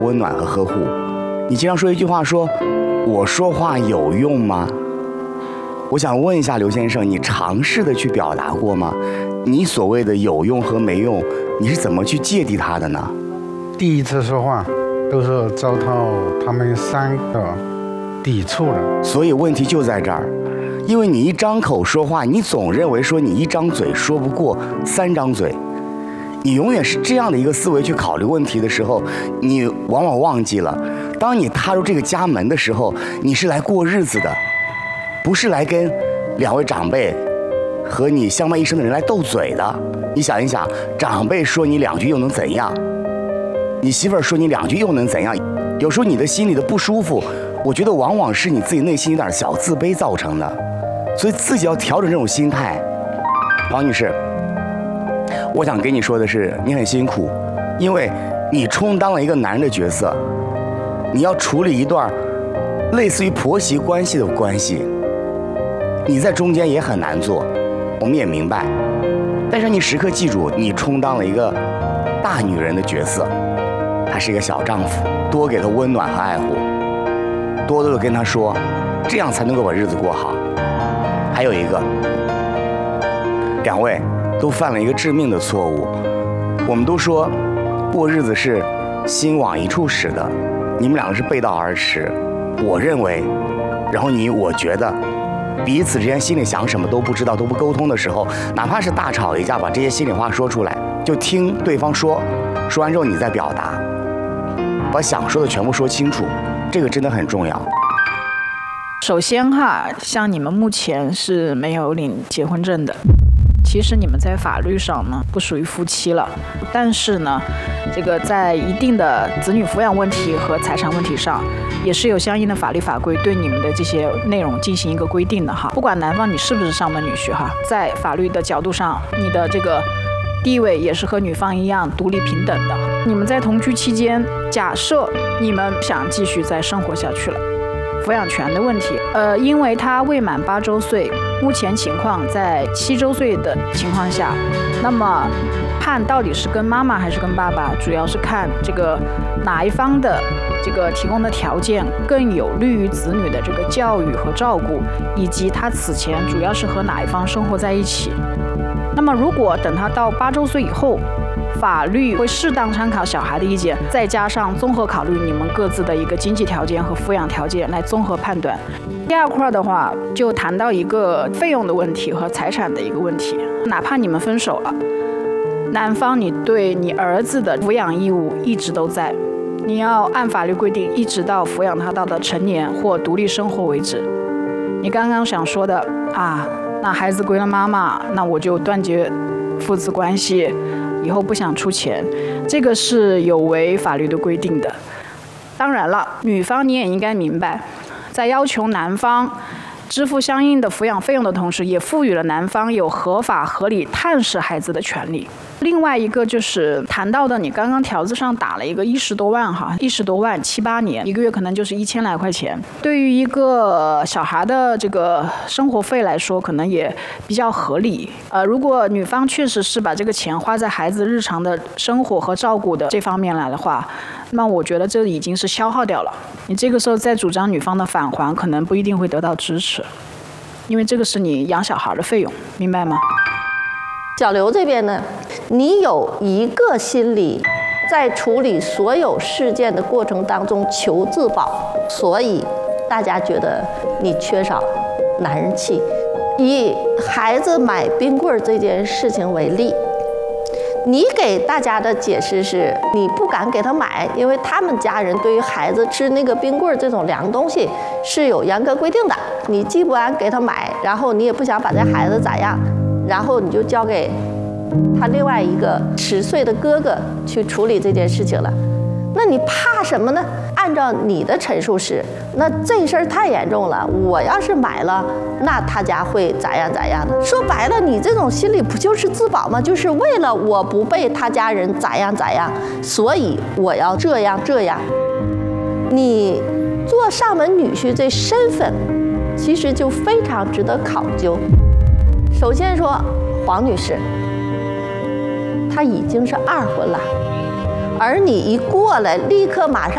温暖和呵护。你经常说一句话说，我说话有用吗？我想问一下刘先生，你尝试的去表达过吗？你所谓的有用和没用，你是怎么去界定它的呢？ 第一次说话都是遭到他们3个抵触了， 所以问题就在这儿，因为你一张口说话，你总认为说你一张嘴说不过3张嘴，你永远是这样的一个思维去考虑问题的时候，你往往忘记了，当你踏入这个家门的时候，你是来过日子的，不是来跟2位长辈和你相伴一生的人来斗嘴的。你想一想，长辈说你2句又能怎样？你媳妇儿说你2句又能怎样？有时候你的心里的不舒服，我觉得往往是你自己内心有点小自卑造成的，所以自己要调整这种心态。王女士，我想跟你说的是，你很辛苦，因为你充当了一个男人的角色，你要处理一段类似于婆媳关系的关系，你在中间也很难做，我们也明白。但是你时刻记住，你充当了一个大女人的角色，还是一个小丈夫，多给她温暖和爱护，多多的跟她说，这样才能够把日子过好。还有一个，2位都犯了一个致命的错误。我们都说过日子是心往一处使的，你们2个是背道而驰。我认为，然后我觉得彼此之间心里想什么都不知道，都不沟通的时候，哪怕是大吵一架，把这些心里话说出来，就听对方说，说完之后你再表达，把想说的全部说清楚，这个真的很重要。 首先哈，像你们目前是没有领结婚证的，其实你们在法律上呢不属于夫妻了，但是呢，这个在一定的子女抚养问题和财产问题上，也是有相应的法律法规对你们的这些内容进行一个规定的哈。不管男方你是不是上门女婿哈，在法律的角度上，你的这个地位也是和女方一样独立平等的。你们在同居期间，假设你们想继续再生活下去了，抚养权的问题，因为他未满8周岁，目前情况在7周岁的情况下，那么判到底是跟妈妈还是跟爸爸，主要是看这个哪一方的这个提供的条件更有利于子女的这个教育和照顾，以及他此前主要是和哪一方生活在一起。那么如果等他到8周岁以后，法律会适当参考小孩的意见，再加上综合考虑你们各自的一个经济条件和抚养条件来综合判断。第2块的话，就谈到一个费用的问题和财产的一个问题。哪怕你们分手了，男方你对你儿子的抚养义务一直都在，你要按法律规定一直到抚养他到的成年或独立生活为止。你刚刚想说的啊，那孩子归了妈妈，那我就断绝父子关系，以后不想出钱，这个是有违法律的规定的。当然了，女方你也应该明白，在要求男方支付相应的抚养费用的同时，也赋予了男方有合法合理探视孩子的权利。另外一个就是谈到的，你刚刚条子上打了一个10多万哈，10多万7、8年，一个月可能就是1000来块钱。对于一个小孩的这个生活费来说，可能也比较合理。如果女方确实是把这个钱花在孩子日常的生活和照顾的这方面来的话，那我觉得这已经是消耗掉了。你这个时候再主张女方的返还，可能不一定会得到支持，因为这个是你养小孩的费用，明白吗？ 小刘这边呢，你有一个心理，在处理所有事件的过程当中求自保，所以大家觉得你缺少男人气。以孩子买冰棍这件事情为例，你给大家的解释是你不敢给他买，因为他们家人对于孩子吃那个冰棍这种凉东西是有严格规定的，你既不敢给他买，然后你也不想把这孩子咋样，然后你就交给他另外一个10岁的哥哥去处理这件事情了。那你怕什么呢？按照你的陈述是，那这事儿太严重了，我要是买了，那他家会咋样咋样的。说白了，你这种心理不就是自保吗？就是为了我不被他家人咋样咋样，所以我要这样这样。你做上门女婿这身份，其实就非常值得考究。首先说，黄女士，她已经是2婚了，而你一过来，立刻马上